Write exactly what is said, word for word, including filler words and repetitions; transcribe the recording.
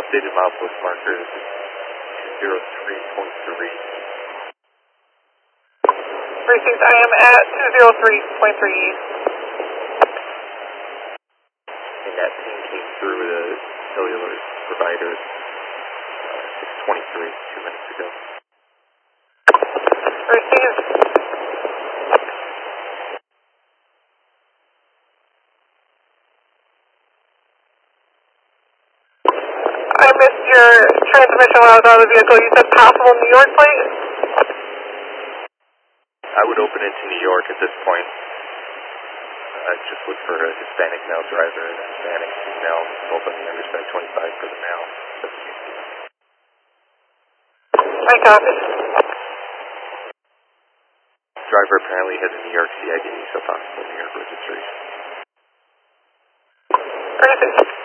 updated milepost marker is two oh three point three. Precinct, I am at two oh three point three east. And that ping came through the cellular provider uh, six twenty-three, two minutes ago. Received. I missed your transmission while I was out of the vehicle. You said possible New York plate? I would open it to New York at this point. I uh, just look for a Hispanic male driver and a Hispanic female, both on the underside twenty-five for the male. I copy. Driver apparently has a New York C I D, so possible New York registration. Perfect.